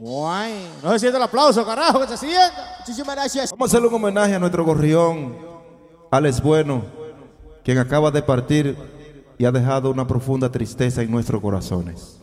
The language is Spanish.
Guay. No se siente el aplauso, carajo, que se sienta. Muchísimas gracias. Vamos a hacerle un homenaje a nuestro gorrión, Alex Bueno, quien acaba de partir y ha dejado una profunda tristeza en nuestros corazones.